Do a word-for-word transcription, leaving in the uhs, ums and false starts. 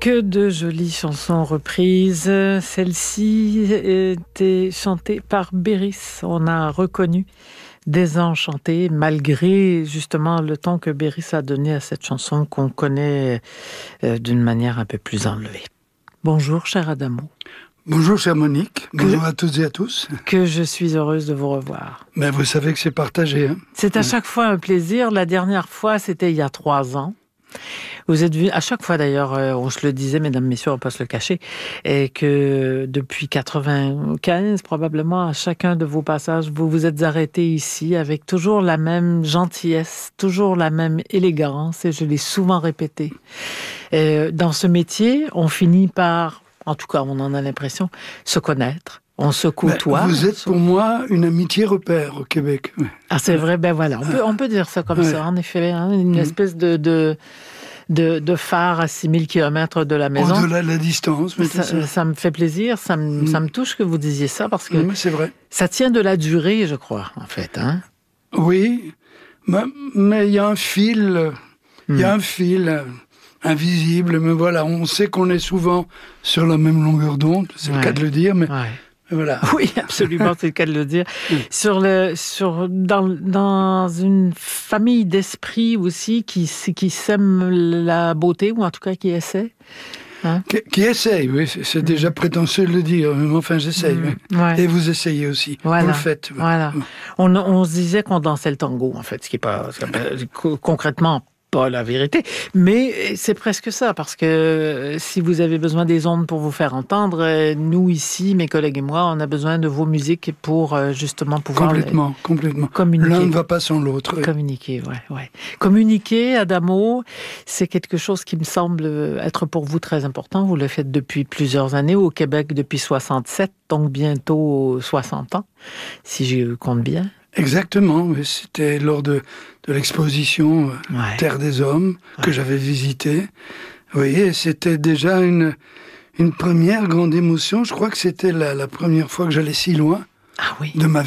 Que de jolies chansons reprises. Celle-ci était chantée par Béris. On a reconnu Désenchanté, malgré justement le ton que Béris a donné à cette chanson qu'on connaît euh, d'une manière un peu plus enlevée. Bonjour, cher Adamo. Bonjour, chère Monique. Bonjour que, à toutes et à tous. Que je suis heureuse de vous revoir. Ben, vous savez que c'est partagé. Hein? C'est à chaque fois un plaisir. La dernière fois, c'était il y a trois ans. Vous êtes venus, à chaque fois d'ailleurs, on se le disait, mesdames, messieurs, on ne va pas se le cacher, et que depuis quatre-vingt-quinze, probablement, à chacun de vos passages, vous vous êtes arrêtés ici avec toujours la même gentillesse, toujours la même élégance, et je l'ai souvent répété. Et dans ce métier, on finit par, en tout cas, on en a l'impression, se connaître. On se côtoie. Ben, vous êtes pour moi une amitié repère au Québec. Ah, c'est vrai, ben voilà, on peut, on peut dire ça comme ouais. ça, en effet, hein, une mmh. espèce de, de, de, de phare à six mille kilomètres de la maison. Au-delà de la distance. Mais ça, ça. ça me fait plaisir, ça me, mmh. ça me touche que vous disiez ça, parce que mmh, c'est vrai. Ça tient de la durée, je crois, en fait. Hein? Oui, mais il y a un fil, il mmh. y a un fil invisible, mais voilà, on sait qu'on est souvent sur la même longueur d'onde, c'est ouais. le cas de le dire, mais... Ouais. Voilà. Oui, absolument, c'est le cas de le dire. Oui. Sur le, sur, dans, dans une famille d'esprit aussi qui, qui sème la beauté, ou en tout cas qui essaie. Hein? Qui, qui essaye, oui, c'est, c'est déjà prétentieux de le dire, mais enfin j'essaye. Mmh. Oui. Ouais. Et vous essayez aussi, voilà. vous le faites. Oui. Voilà. On, on se disait qu'on dansait le tango, en fait, ce qui n'est pas, concrètement, pas la vérité, mais c'est presque ça, parce que si vous avez besoin des ondes pour vous faire entendre, nous ici, mes collègues et moi, on a besoin de vos musiques pour justement pouvoir complètement, complètement. communiquer. L'un ne va pas sans l'autre. Communiquer, ouais, ouais. Communiquer, Adamo, c'est quelque chose qui me semble être pour vous très important. Vous le faites depuis plusieurs années au Québec, depuis soixante-sept, donc bientôt soixante ans, si je compte bien. Exactement, c'était lors de, de l'exposition ouais. Terre des Hommes que ouais. j'avais visitée. Vous voyez, c'était déjà une, une première grande émotion. Je crois que c'était la, la première fois que j'allais si loin ah oui. de ma vie.